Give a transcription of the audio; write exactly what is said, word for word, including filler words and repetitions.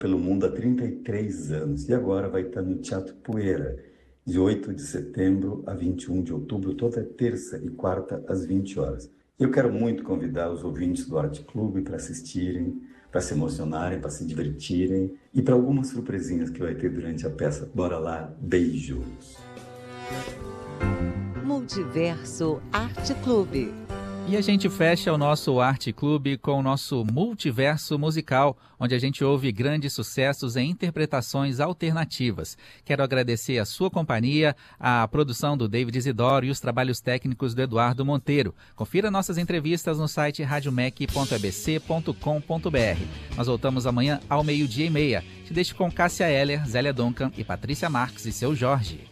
pelo mundo há trinta e três anos e agora vai estar no Teatro Poeira, de oito de setembro a vinte e um de outubro, toda terça e quarta às vinte horas. Eu quero muito convidar os ouvintes do Arte Clube para assistirem, para se emocionarem, para se divertirem e para algumas surpresinhas que vai ter durante a peça. Bora lá, beijos! Multiverso Arte Clube. E a gente fecha o nosso Arte Clube com o nosso multiverso musical, onde a gente ouve grandes sucessos em interpretações alternativas. Quero agradecer a sua companhia, a produção do David Isidoro e os trabalhos técnicos do Eduardo Monteiro. Confira nossas entrevistas no site radiomec ponto e b c ponto com ponto b r. Nós voltamos amanhã ao meio-dia e meia. Te deixo com Cássia Eller, Zélia Duncan e Patrícia Marques e seu Jorge.